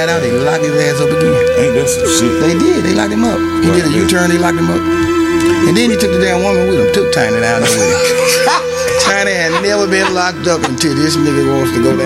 got out, they locked his ass up again. Ain't that some shit? They did. They locked him up. He did a U-turn. They locked him up. And then he took the damn woman with him. Took Tiny down there with him. Tiny had never been locked up until this nigga wants to go down.